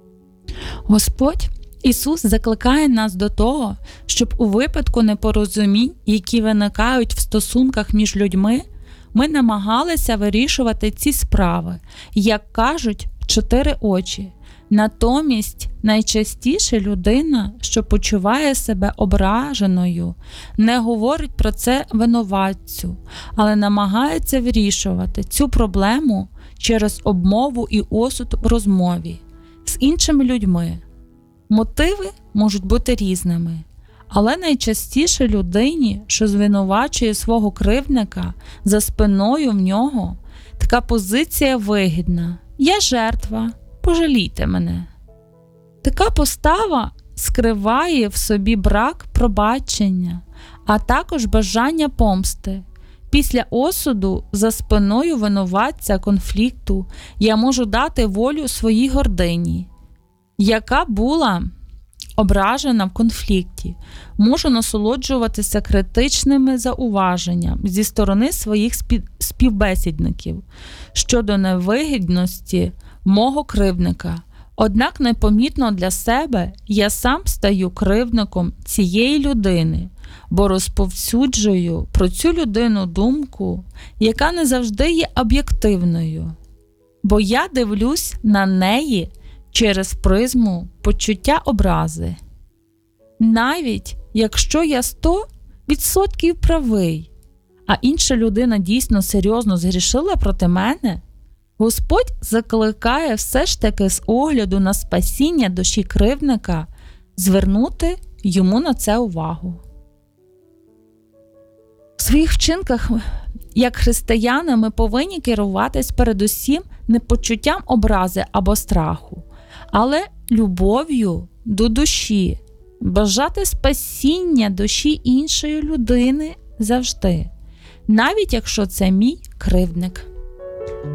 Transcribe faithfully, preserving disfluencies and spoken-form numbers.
Господь Ісус закликає нас до того, щоб у випадку непорозумінь, які виникають в стосунках між людьми, ми намагалися вирішувати ці справи, як кажуть, в чотири очі. Натомість найчастіше людина, що почуває себе ображеною, не говорить про це винуватцю, але намагається вирішувати цю проблему через обмову і осуд в розмові з іншими людьми. Мотиви можуть бути різними, але найчастіше людині, що звинувачує свого кривдника, за спиною в нього така позиція вигідна: «Я жертва, пожалійте мене». Така постава скриває в собі брак пробачення, а також бажання помсти. Після осуду за спиною винуватця конфлікту я можу дати волю своїй гордині, яка була ображена в конфлікті, можу насолоджуватися критичними зауваженнями зі сторони своїх співбесідників щодо невигідності мого кривдника. Однак непомітно для себе я сам стаю кривдником цієї людини, бо розповсюджую про цю людину думку, яка не завжди є об'єктивною, бо я дивлюсь на неї через призму почуття образи. Навіть якщо я сто відсотків правий, а інша людина дійсно серйозно згрішила проти мене, Господь закликає все ж таки з огляду на спасіння душі кривдника звернути йому на це увагу. В своїх вчинках, як християни, ми повинні керуватись передусім не почуттям образи або страху, але любов'ю до душі, бажати спасіння душі іншої людини завжди, навіть якщо це мій кривдник.